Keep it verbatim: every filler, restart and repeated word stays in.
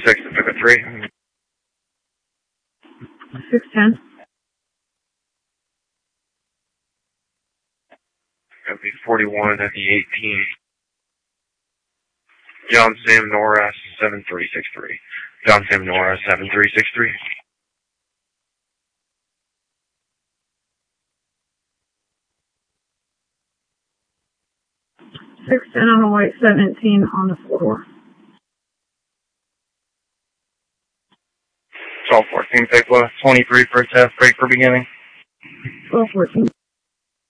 six to pick a three. six ten. That'd be forty-one at the eighteen. John Sam Norris, seven three six three. John Sam Norris, seven three six three. six ten on the white, seventeen on the floor. twelve fourteen, pick left, twenty-three first half, break for beginning. twelve fourteen.